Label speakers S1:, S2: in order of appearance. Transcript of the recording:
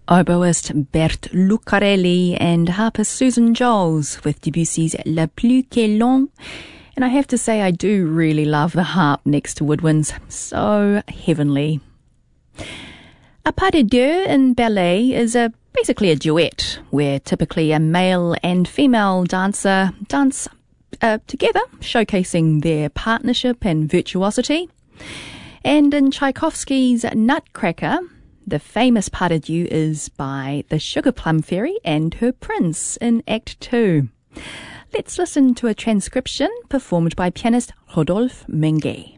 S1: Oboist Bert Lucarelli and harper Susan Joles with Debussy's La Pluie qui est longue. And I have to say I do really love the harp next to woodwinds. So heavenly. A pas de deux in ballet is basically a duet where typically a male and female dancer dance together, showcasing their partnership and virtuosity. And in Tchaikovsky's Nutcracker, the famous pas de deux is by the Sugar Plum Fairy and her prince in Act 2. Let's listen to a transcription performed by pianist Rodolphe Menguet.